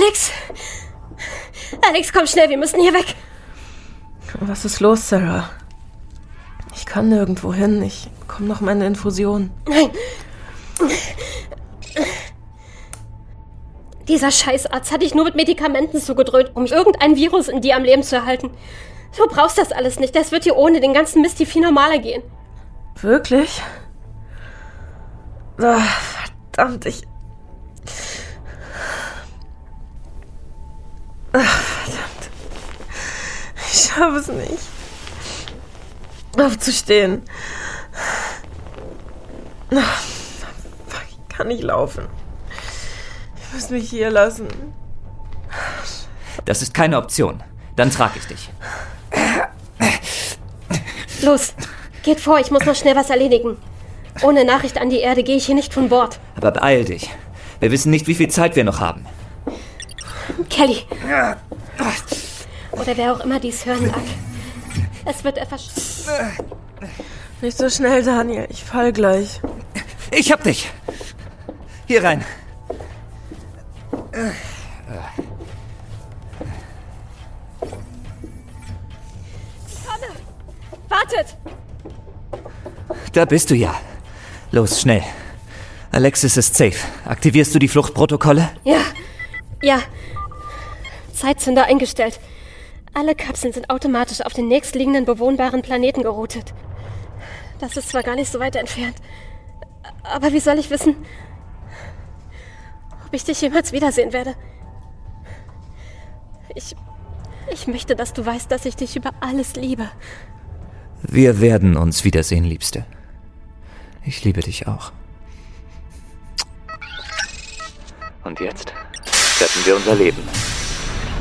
Alex! Alex, komm schnell, wir müssen hier weg. Was ist los, Sarah? Ich kann nirgendwo hin. Ich bekomme noch meine Infusion. Nein. Dieser Scheißarzt hat dich nur mit Medikamenten zugedröhnt, um irgendein Virus in dir am Leben zu erhalten. Du brauchst das alles nicht. Das wird dir ohne den ganzen Mist viel normaler gehen. Wirklich? Oh, verdammt, verdammt. Ich schaffe es nicht. Aufzustehen. Ich kann nicht laufen. Ich muss mich hier lassen. Das ist keine Option. Dann trage ich dich. Los, geht vor, ich muss noch schnell was erledigen. Ohne Nachricht an die Erde gehe ich hier nicht von Bord. Aber beeil dich. Wir wissen nicht, wie viel Zeit wir noch haben. Kelly. Oder wer auch immer dies hören mag. Es wird etwas... Nicht so schnell, Daniel. Ich fall gleich. Ich hab dich. Hier rein. Tonne! Wartet! Da bist du ja. Los, schnell. Alexis ist safe. Aktivierst du die Fluchtprotokolle? Ja. Zeitzünder eingestellt. Alle Kapseln sind automatisch auf den nächstliegenden bewohnbaren Planeten geroutet. Das ist zwar gar nicht so weit entfernt, aber wie soll ich wissen, ob ich dich jemals wiedersehen werde? Ich möchte, dass du weißt, dass ich dich über alles liebe. Wir werden uns wiedersehen, Liebste. Ich liebe dich auch. Und jetzt retten wir unser Leben.